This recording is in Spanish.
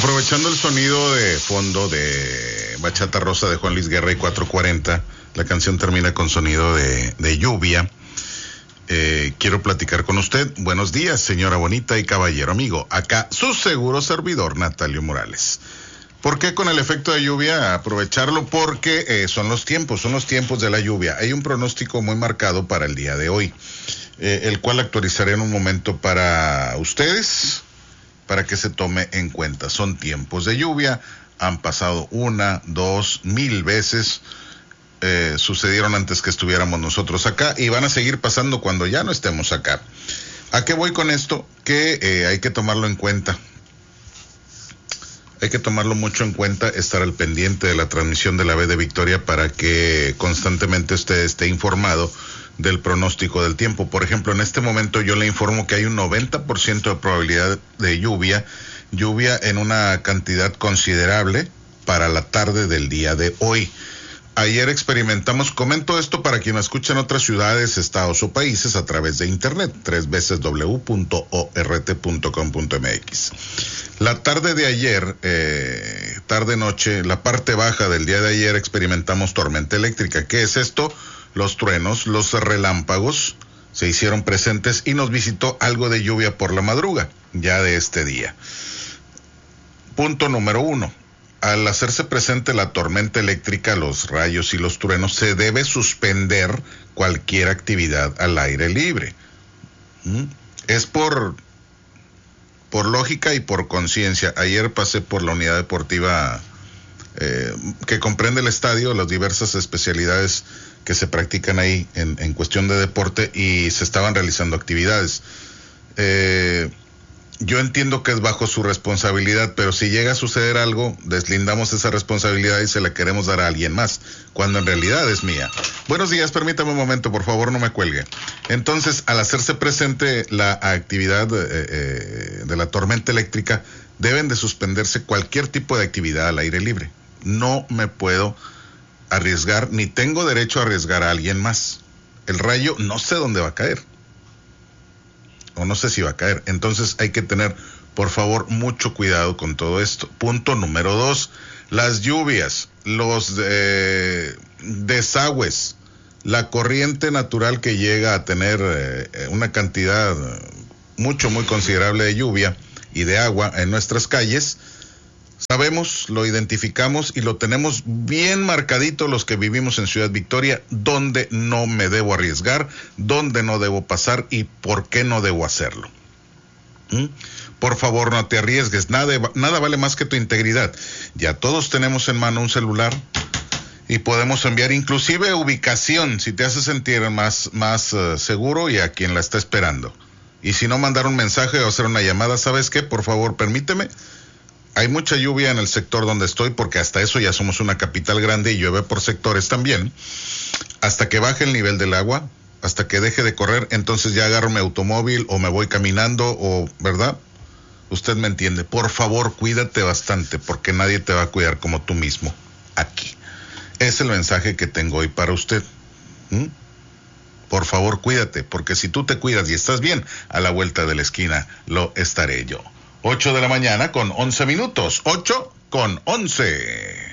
Aprovechando el sonido de fondo de Bachata Rosa de Juan Luis Guerra y 440, la canción termina con sonido de lluvia. Quiero platicar con usted. Buenos días, señora bonita y caballero amigo. Acá su seguro servidor, Natalio Morales. ¿Por qué con el efecto de lluvia? Aprovecharlo porque son los tiempos de la lluvia. Hay un pronóstico muy marcado para el día de hoy, el cual actualizaré en un momento para ustedes, para que se tome en cuenta. Son tiempos de lluvia, han pasado 1, 2, 1000 veces, sucedieron antes que estuviéramos nosotros acá y van a seguir pasando cuando ya no estemos acá. ¿A qué voy con esto? Que hay que tomarlo en cuenta. Hay que tomarlo mucho en cuenta, estar al pendiente de la transmisión de la B de Victoria para que constantemente usted esté informado del pronóstico del tiempo. Por ejemplo, en este momento yo le informo que hay un 90% de probabilidad de lluvia en una cantidad considerable para la tarde del día de hoy. Ayer experimentamos, comento esto para quien escucha en otras ciudades, estados o países a través de internet, www.ort.com.mx. La tarde de ayer, tarde-noche, la parte baja del día de ayer experimentamos tormenta eléctrica. ¿Qué es esto? Los truenos, los relámpagos se hicieron presentes y nos visitó algo de lluvia por la madruga, ya de este día. Punto número 1. Al hacerse presente la tormenta eléctrica, los rayos y los truenos, se debe suspender cualquier actividad al aire libre. Es por lógica y por conciencia. Ayer pasé por la unidad deportiva que comprende el estadio, las diversas especialidades que se practican ahí en cuestión de deporte, y se estaban realizando actividades. Yo entiendo que es bajo su responsabilidad, pero si llega a suceder algo, deslindamos esa responsabilidad y se la queremos dar a alguien más, cuando en realidad es mía. Buenos días, permítame un momento, por favor, no me cuelgue. Entonces, al hacerse presente la actividad de la tormenta eléctrica, deben de suspenderse cualquier tipo de actividad al aire libre. No me puedo arriesgar, ni tengo derecho a arriesgar a alguien más. El rayo no sé dónde va a caer, o no sé si va a caer. Entonces hay que tener, por favor, mucho cuidado con todo esto. Punto número 2, las lluvias, los desagües, la corriente natural que llega a tener una cantidad muy considerable de lluvia y de agua en nuestras calles. Sabemos, lo identificamos y lo tenemos bien marcadito los que vivimos en Ciudad Victoria, dónde no me debo arriesgar, dónde no debo pasar y por qué no debo hacerlo. Por favor, no te arriesgues, nada vale más que tu integridad. Ya todos tenemos en mano un celular y podemos enviar inclusive ubicación si te hace sentir más seguro y a quien la está esperando. Y si no, mandar un mensaje o hacer una llamada. ¿Sabes qué? Por favor, permíteme. Hay mucha lluvia en el sector donde estoy, porque hasta eso ya somos una capital grande y llueve por sectores también. Hasta que baje el nivel del agua, hasta que deje de correr, entonces ya agarro mi automóvil o me voy caminando, o, ¿verdad? Usted me entiende. Por favor, cuídate bastante, porque nadie te va a cuidar como tú mismo aquí. Es el mensaje que tengo hoy para usted. Por favor, cuídate, porque si tú te cuidas y estás bien, a la vuelta de la esquina lo estaré yo. 8 de la mañana con 11 minutos. 8 con 11.